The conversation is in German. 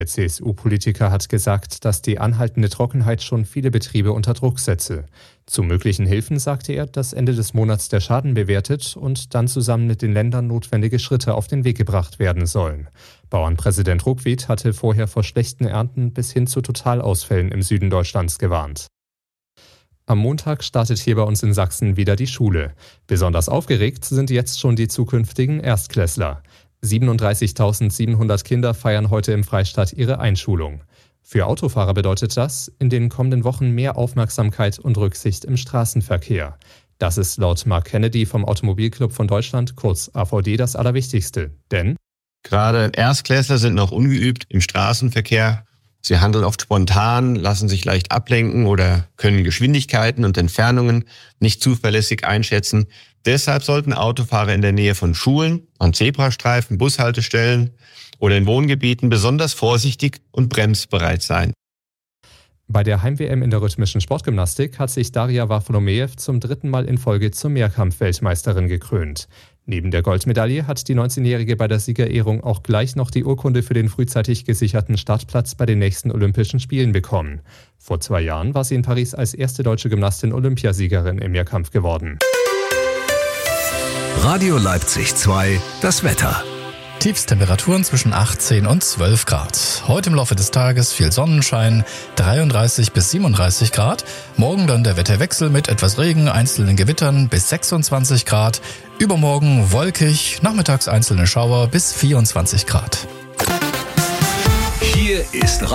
Der CSU-Politiker hat gesagt, dass die anhaltende Trockenheit schon viele Betriebe unter Druck setze. Zu möglichen Hilfen sagte er, dass Ende des Monats der Schaden bewertet und dann zusammen mit den Ländern notwendige Schritte auf den Weg gebracht werden sollen. Bauernpräsident Ruckwied hatte vorher vor schlechten Ernten bis hin zu Totalausfällen im Süden Deutschlands gewarnt. Am Montag startet hier bei uns in Sachsen wieder die Schule. Besonders aufgeregt sind jetzt schon die zukünftigen Erstklässler. 37.700 Kinder feiern heute im Freistaat ihre Einschulung. Für Autofahrer bedeutet das in den kommenden Wochen mehr Aufmerksamkeit und Rücksicht im Straßenverkehr. Das ist laut Mark Kennedy vom Automobilclub von Deutschland, kurz AVD, das Allerwichtigste. Denn gerade Erstklässler sind noch ungeübt im Straßenverkehr. Sie handeln oft spontan, lassen sich leicht ablenken oder können Geschwindigkeiten und Entfernungen nicht zuverlässig einschätzen. Deshalb sollten Autofahrer in der Nähe von Schulen, an Zebrastreifen, Bushaltestellen oder in Wohngebieten besonders vorsichtig und bremsbereit sein. Bei der Heim-WM in der rhythmischen Sportgymnastik hat sich Daria Wafolomejew zum 3. Mal in Folge zur Mehrkampf-Weltmeisterin gekrönt. Neben der Goldmedaille hat die 19-Jährige bei der Siegerehrung auch gleich noch die Urkunde für den frühzeitig gesicherten Startplatz bei den nächsten Olympischen Spielen bekommen. Vor 2 Jahren war sie in Paris als erste deutsche Gymnastin Olympiasiegerin im Mehrkampf geworden. Radio Leipzig 2, das Wetter. Tiefstemperaturen zwischen 18 und 12 Grad. Heute im Laufe des Tages viel Sonnenschein, 33 bis 37 Grad. Morgen dann der Wetterwechsel mit etwas Regen, einzelnen Gewittern bis 26 Grad. Übermorgen wolkig, nachmittags einzelne Schauer bis 24 Grad. Hier ist